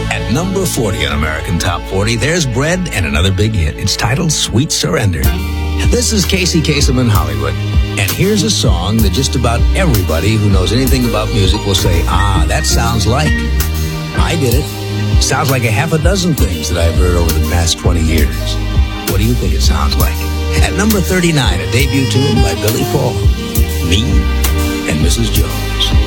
At number 40 on American Top 40, there's Bread and another big hit. It's titled Sweet Surrender. This is Casey Kasem in Hollywood. And here's a song that just about everybody who knows anything about music will say, that sounds like. I did it. Sounds like a half a dozen things that I've heard over the past 20 years. What do you think it sounds like? At number 39, a debut tune by Billy Paul, Me and Mrs. Jones.